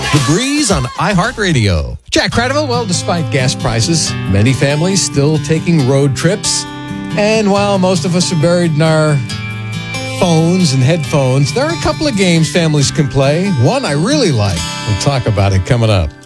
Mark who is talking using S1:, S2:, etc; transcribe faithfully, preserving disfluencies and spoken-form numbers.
S1: The Breeze on iHeartRadio. Jack Cradiville, well, despite gas prices, many families still taking road trips. And while most of us are buried in our phones and headphones, there are a couple of games families can play. One I really like. We'll talk about it coming up.